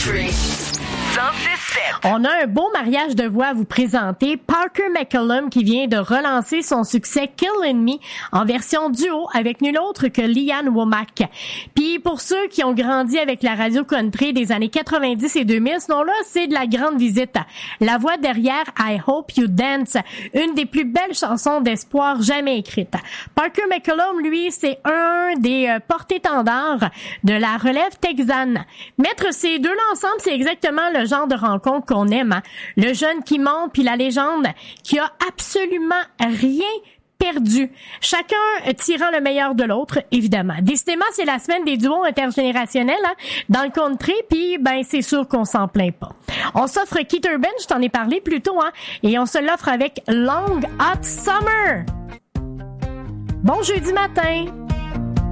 Country 106.7. On a un beau mariage de voix à vous présenter. Parker McCollum qui vient de relancer son succès Killin' Me en version duo avec nul autre que Lee Ann Womack. Puis pour ceux qui ont grandi avec la radio country des années 90 et 2000, ce nom-là, c'est de la grande visite. La voix derrière I Hope You Dance, une des plus belles chansons d'espoir jamais écrites. Parker McCollum, lui, c'est un des porte-étendards de la relève texane. Mettre ces deux-là ensemble, c'est exactement le genre de rencontre qu'on aime. Hein? Le jeune qui monte, puis la légende qui a absolument rien perdu. Chacun tirant le meilleur de l'autre, évidemment. Décidément, c'est la semaine des duos intergénérationnels hein, dans le country, puis ben c'est sûr qu'on s'en plaint pas. On s'offre Keith Urban, je t'en ai parlé plus tôt, hein, et on se l'offre avec Long Hot Summer. Bon jeudi matin!